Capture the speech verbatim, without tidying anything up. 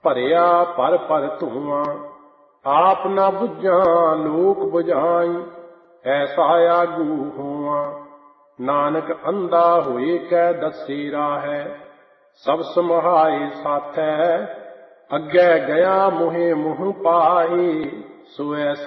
ਭਰਿਆ ਪਰ ਪਰ ਧੂਆਂ। ਆਪ ਨਾ ਬੁਝਾਂ ਲੋਕ ਬੁਝਾਈ, ਐਸਾ ਆਗੂ ਹੋਵਾਂ। ਨਾਨਕ ਅੰਧਾ ਹੋਏ ਕੈ ਦੱਸੇ ਰਾਹੈ, ਸਭ ਸਮਹਾਏ ਸਾਥੈ। ਅੱਗੇ ਗਿਆ ਮੁਹੇ ਮੁਹ ਪਾਏ, ਸੋ ਐਸਾ